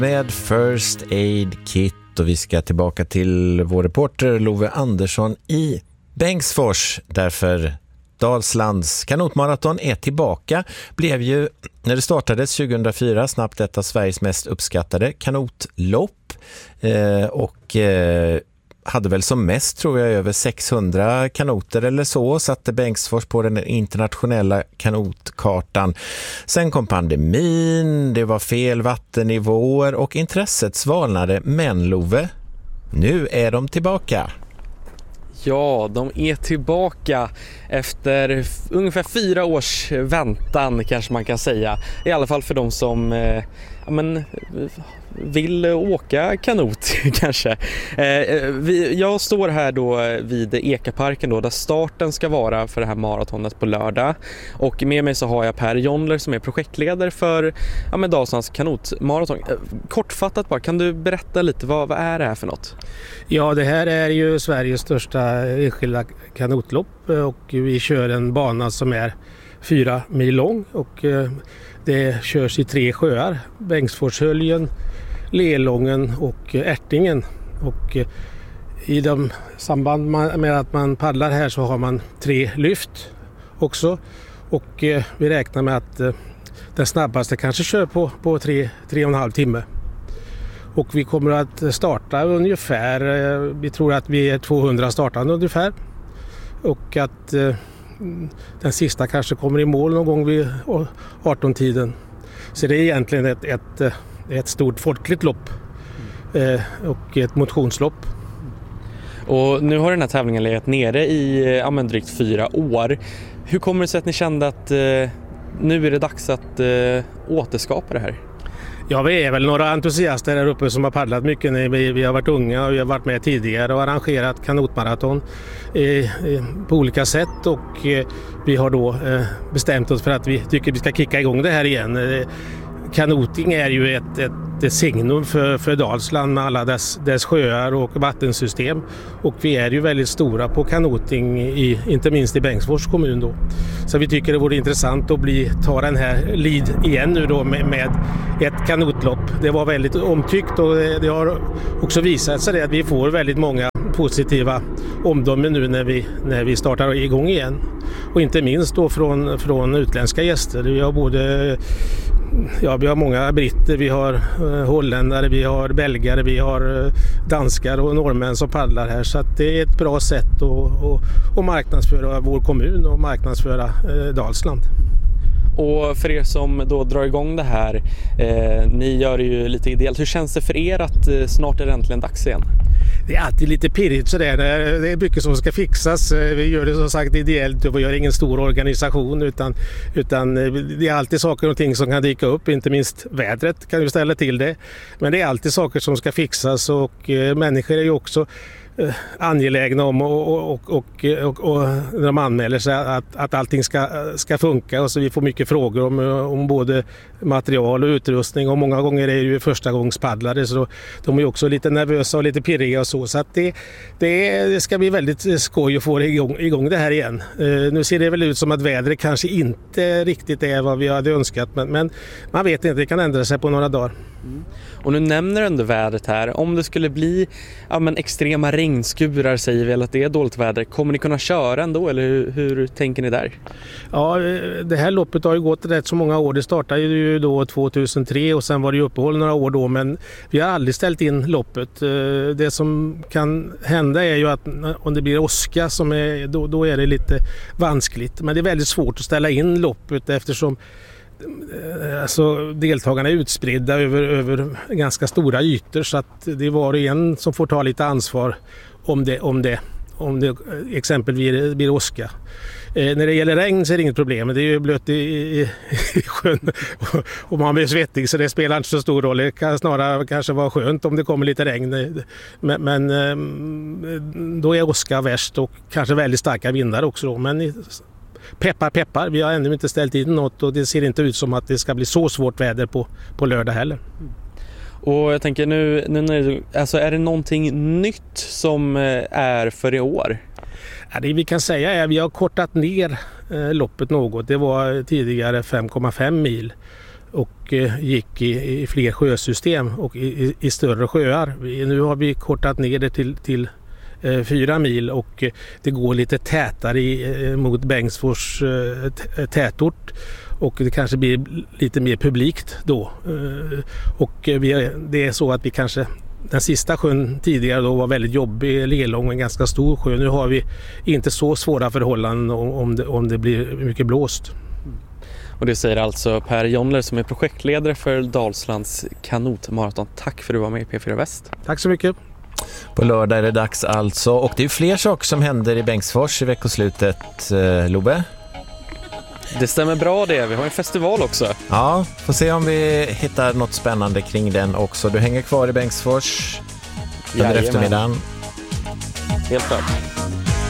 Med First Aid Kit, och vi ska tillbaka till vår reporter Love Andersson i Bengtsfors, därför Dalslands kanotmaraton är tillbaka. Blev ju, när det startades 2004, snabbt ett av Sveriges mest uppskattade kanotlopp och hade väl som mest, tror jag, över 600 kanoter eller så, satte Bengtsfors på den internationella kanotkartan. Sen kom pandemin, det var fel vattennivåer och intresset svalnade, men Love, nu är de tillbaka. Ja, de är tillbaka efter ungefär 4 års väntan, kanske man kan säga. I alla fall för de som vill åka kanot kanske. Jag står här då vid Ekaparken då, där starten ska vara för det här maratonet på lördag. Och med mig så har jag Per Jonler som är projektledare för Dalslands kanotmaraton. Kortfattat bara, kan du berätta lite, vad är det här för något? Ja, det här är ju Sveriges största enskilda kanotlopp och vi kör en bana som är 4 mil lång och det körs i 3 sjöar, Bengtsforshöljen, Lelången och Ärtingen, och i samband med att man paddlar här så har man 3 lyft också, och vi räknar med att den snabbaste kanske kör på 3,5 timme. Och vi kommer att starta ungefär, vi tror att vi är 200 startande ungefär, och att den sista kanske kommer i mål någon gång vid 18-tiden. Så det är egentligen ett stort folkligt lopp och ett motionslopp. Och nu har den här tävlingen legat nere i drygt 4 år. Hur kommer det sig att ni kände att nu är det dags att återskapa det här? Ja, vi är väl några entusiaster här uppe som har paddlat mycket när vi har varit unga, och vi har varit med tidigare och arrangerat kanotmaraton på olika sätt, och vi har då bestämt oss för att vi tycker vi ska kicka igång det här igen. Kanoting är ju ett signum för Dalsland med alla dess sjöar och vattensystem, och vi är ju väldigt stora på kanoting inte minst i Bengtsfors kommun då. Så vi tycker det vore intressant att ta den här lead igen nu då med ett kanotlopp. Det var väldigt omtyckt, och det har också visat sig att vi får väldigt många positiva omdömen nu när vi startar igång igen, och inte minst då från utländska gäster. Vi har många britter, vi har holländare, vi har belgare, vi har danskar och norrmän som paddlar här, så att det är ett bra sätt att marknadsföra vår kommun och marknadsföra Dalsland. Och för er som då drar igång det här, ni gör det ju lite ideellt. Hur känns det för er att snart är det äntligen dags igen? Det är alltid lite pirrigt sådär. Det är mycket som ska fixas. Vi gör det som sagt ideellt och vi gör ingen stor organisation, utan det är alltid saker och ting som kan dyka upp. Inte minst vädret kan ju ställa till det. Men det är alltid saker som ska fixas, och människor är ju också angelägna om och när de anmäler sig att allting ska funka, och så vi får mycket frågor om både material och utrustning, och många gånger är det ju första gångs paddlare, så de är ju också lite nervösa och lite pirriga och så att det ska bli väldigt skoj att få igång det här igen. Nu ser det väl ut som att vädret kanske inte riktigt är vad vi hade önskat, men man vet inte, det kan ändra sig på några dagar. Och nu nämner du ändå vädret här. Om det skulle bli extrema regnskurar, säger vi, eller att det är dåligt väder, kommer ni kunna köra ändå, eller hur tänker ni där? Ja, det här loppet har ju gått rätt så många år. Det startade ju då 2003 och sen var det ju uppehåll några år då, men vi har aldrig ställt in loppet. Det som kan hända är ju att om det blir åska då är det lite vanskligt, men det är väldigt svårt att ställa in loppet eftersom deltagarna är utspridda över ganska stora ytor, så att det är var och en som får ta lite ansvar om det exempelvis blir åska. När det gäller regn så är det inget problem, det är ju blött i sjön och man blir svettig, så det spelar inte så stor roll. Det kan snarare kanske vara skönt om det kommer lite regn, men då är åska värst, och kanske väldigt starka vindar också då. Men peppar, vi har ännu inte ställt in något, och det ser inte ut som att det ska bli så svårt väder på lördag heller. Och jag tänker nu är det någonting nytt som är för i år? Ja, det vi kan säga är att vi har kortat ner loppet något. Det var tidigare 5,5 mil. och gick i fler sjösystem och i större sjöar. Nu har vi kortat ner det till 4 mil och det går lite tätare mot Bengtsfors tätort och det kanske blir lite mer publikt då. Och det är så att vi kanske, den sista sjön tidigare då var väldigt jobbig, Lelång, en ganska stor sjö. Nu har vi inte så svåra förhållanden om det blir mycket blåst. Och det säger alltså Per Jonler som är projektledare för Dalslands kanotmaraton. Tack för att du var med i P4 Väst. Tack så mycket. På lördag är det dags alltså, och det är fler saker som händer i Bengtsfors i veckoslutet, Love. Det stämmer bra det, vi har en festival också. Ja, får se om vi hittar något spännande kring den också. Du hänger kvar i Bengtsfors under eftermiddagen. Helt klart.